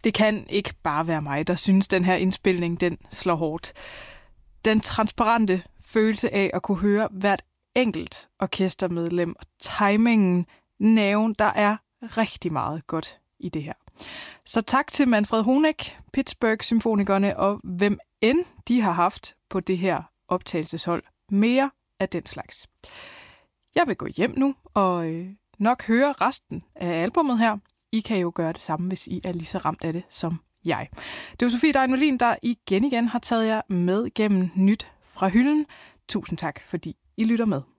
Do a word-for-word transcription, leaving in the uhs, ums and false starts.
Det kan ikke bare være mig, der synes, den her indspilning, den slår hårdt. Den transparente følelse af at kunne høre hvert enkelt orkestermedlem og timingen, nerven, der er rigtig meget godt i det her. Så tak til Manfred Honeck, Pittsburgh Symfonikerne og hvem end de har haft på det her optagelseshold. Mere af den slags. Jeg vil gå hjem nu og øh, nok høre resten af albumet her. I kan jo gøre det samme, hvis I er lige så ramt af det som jeg. Det var Sofie Dein Molin, der igen igen har taget jer med gennem nyt fra hylden. Tusind tak, fordi I lytter med.